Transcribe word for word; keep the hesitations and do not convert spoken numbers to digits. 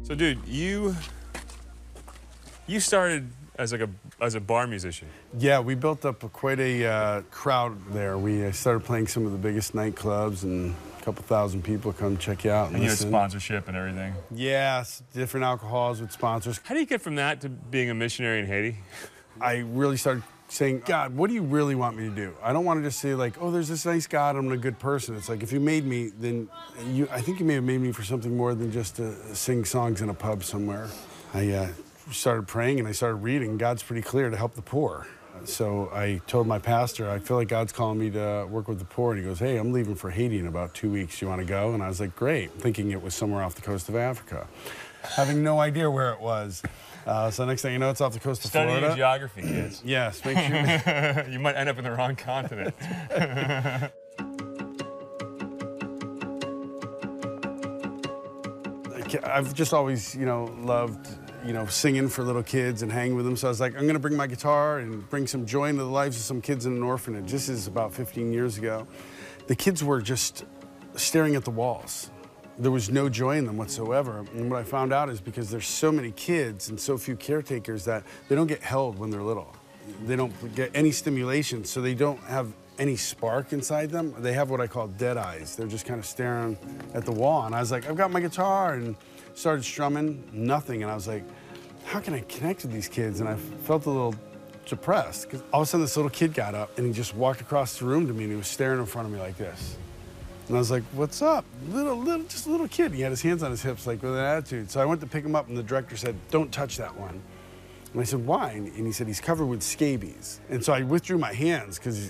So, dude, you you started as like a as a bar musician. Yeah, we built up a, quite a uh, crowd there. We uh, started playing some of the biggest nightclubs, and a couple thousand people come check you out and, And you had listen. sponsorship and everything. Yeah, s- different alcohols with sponsors. How do you get from that to being a missionary in Haiti? I really started saying, God, what do you really want me to do? I don't want to just say like, oh, there's this nice God, I'm a good person. It's like, if you made me, then you, I think you may have made me for something more than just to sing songs in a pub somewhere. I uh, started praying and I started reading. God's pretty clear to help the poor. So I told my pastor, I feel like God's calling me to work with the poor. And he goes, hey, I'm leaving for Haiti in about two weeks. You want to go? And I was like, great, thinking it was somewhere off the coast of Africa, having no idea where it was. Uh, so next thing you know, it's off the coast of Study Florida. your geography, kids. Yes, make sure. You might end up in the wrong continent. I've just always, you know, loved, you know, singing for little kids and hanging with them. So I was like, I'm going to bring my guitar and bring some joy into the lives of some kids in an orphanage. This is about fifteen years ago. The kids were just staring at the walls. There was no joy in them whatsoever. And what I found out is because there's so many kids and so few caretakers that they don't get held when they're little. They don't get any stimulation, so they don't have any spark inside them. They have what I call dead eyes. They're just kind of staring at the wall. And I was like, I've got my guitar, and started strumming, nothing. And I was like, how can I connect with these kids? And I felt a little depressed, because all of a sudden this little kid got up and he just walked across the room to me and he was staring in front of me like this. And I was like, what's up? Little, little, just a little kid. He had his hands on his hips, like with an attitude. So I went to pick him up, and the director said, don't touch that one. And I said, why? And he said, he's covered with scabies. And so I withdrew my hands, because